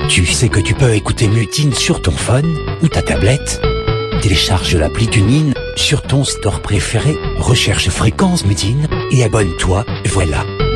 Tu sais que tu peux écouter Mutine sur ton phone ou ta tablette? Télécharge l'appli TuneIn sur ton store préféré, recherche fréquence Mutine et abonne-toi, voilà.